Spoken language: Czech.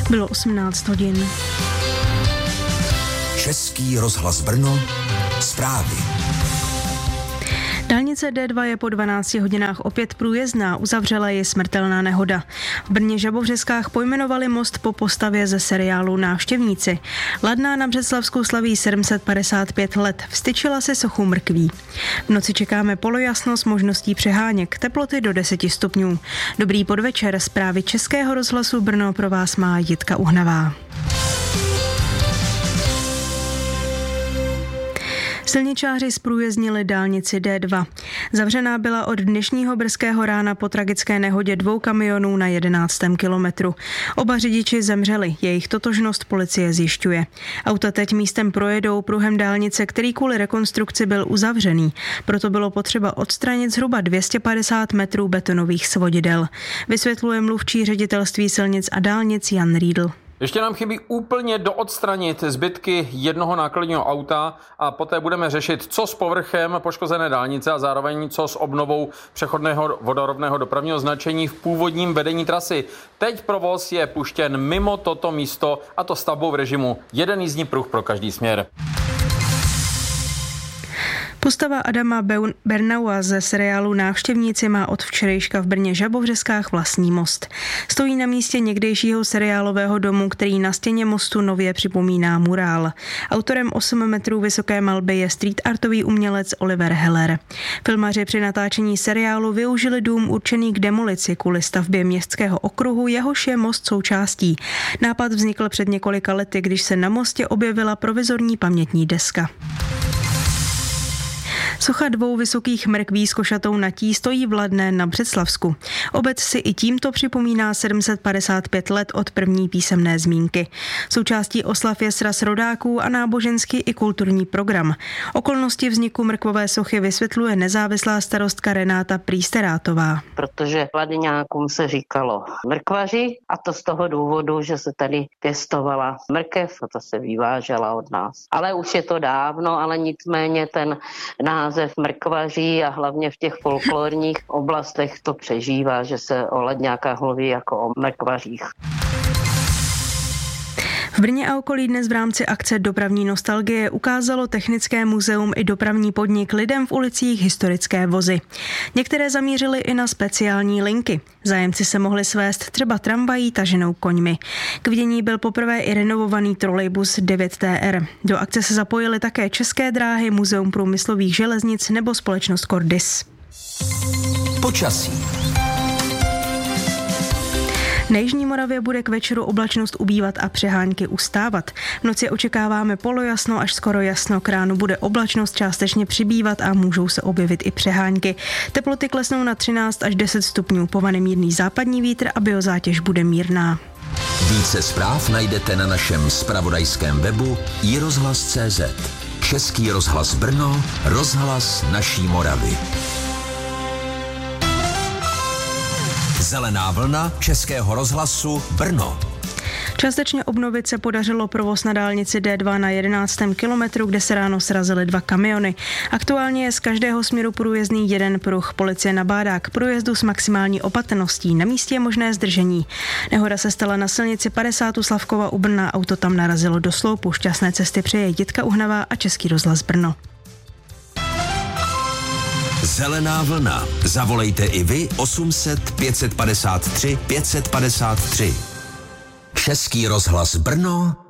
Bylo 18 hodin. Český rozhlas Brno, zprávy. Dálnice D2 je po 12 hodinách opět průjezdná, uzavřela ji smrtelná nehoda. V Brně Žabovřeskách pojmenovali most po postavě ze seriálu Návštěvníci. Ladná na Břeclavsku slaví 755 let, vztyčila se sochu mrkví. V noci čekáme polojasno s možností přeháněk, teploty do 10 stupňů. Dobrý podvečer, zprávy Českého rozhlasu Brno pro vás má Jitka Uhnavá. Silničáři zprůjezdnili dálnici D2. Zavřená byla od dnešního brzkého rána po tragické nehodě 2 kamionů na 11. kilometru. Oba řidiči zemřeli, jejich totožnost policie zjišťuje. Auta teď místem projedou pruhem dálnice, který kvůli rekonstrukci byl uzavřený. Proto bylo potřeba odstranit zhruba 250 metrů betonových svodidel. Vysvětluje mluvčí ředitelství silnic a dálnic Jan Riedl. Ještě nám chybí úplně doodstranit zbytky jednoho nákladního auta a poté budeme řešit, co s povrchem poškozené dálnice a zároveň co s obnovou přechodného vodorovného dopravního značení v původním vedení trasy. Teď provoz je puštěn mimo toto místo, a to stavbou v režimu jeden jízdní pruh pro každý směr. Postava Adama Bernaua ze seriálu Návštěvníci má od včerejška v Brně Žabovřeskách vlastní most. Stojí na místě někdejšího seriálového domu, který na stěně mostu nově připomíná murál. Autorem 8 metrů vysoké malby je street artový umělec Oliver Heller. Filmaři při natáčení seriálu využili dům určený k demolici kvůli stavbě městského okruhu, jehož je most součástí. Nápad vznikl před několika lety, když se na mostě objevila provizorní pamětní deska. Socha 2 vysokých mrkví s košatou natí stojí v Ladné na Břeclavsku. Obec si i tímto připomíná 755 let od první písemné zmínky. Součástí oslav je sraz rodáků a náboženský i kulturní program. Okolnosti vzniku mrkvové sochy vysvětluje nezávislá starostka Renáta Prýsterátová. Protože Ladňákům se říkalo mrkvaři, a to z toho důvodu, že se tady pěstovala mrkev a ta se vyvážela od nás. Ale už je to dávno, ale nicméně ten název mrkvaří a hlavně v těch folklorních oblastech to přežívá, že se o Ladňákách mluví jako o mrkvařích. V Brně a okolí dnes v rámci akce Dopravní nostalgie ukázalo Technické muzeum i dopravní podnik lidem v ulicích historické vozy. Některé zamířily i na speciální linky. Zájemci se mohli svést třeba tramvají taženou koňmi. K vidění byl poprvé i renovovaný trolejbus 9TR. Do akce se zapojily také České dráhy, Muzeum průmyslových železnic nebo společnost Cordis. Počasí. Na jižní Moravě bude k večeru oblačnost ubývat a přehánky ustávat. V noci očekáváme polojasno až skoro jasno, k ránu bude oblačnost částečně přibývat a můžou se objevit i přehánky. Teploty klesnou na 13 až 10 stupňů, povane mírný západní vítr a biozátěž bude mírná. Více zpráv najdete na našem zpravodajském webu iRozhlas.cz. Český rozhlas Brno, rozhlas naší Moravy. Zelená vlna Českého rozhlasu Brno. Částečně obnovit se podařilo provoz na dálnici D2 na 11. kilometru, kde se ráno srazily 2 kamiony. Aktuálně je z každého směru průjezdný jeden pruh. Policie nabádá k průjezdu s maximální opatrností. Na místě je možné zdržení. Nehoda se stala na silnici 50 Slavkova u Brna. Auto tam narazilo do sloupu. Šťastné cesty přeje Jitka Uhnavá a Český rozhlas Brno. Zelená vlna. Zavolejte i vy 800 553 553. Český rozhlas Brno,